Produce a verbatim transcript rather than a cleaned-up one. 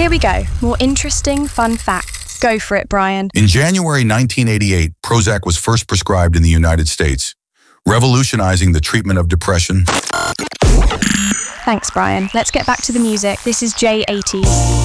Here we go. More interesting, fun facts. Go for it, Brian. In January nineteen eighty-eight, Prozac was first prescribed in the United States, revolutionizing the treatment of depression. Thanks, Brian. Let's get back to the music. This is J eighties.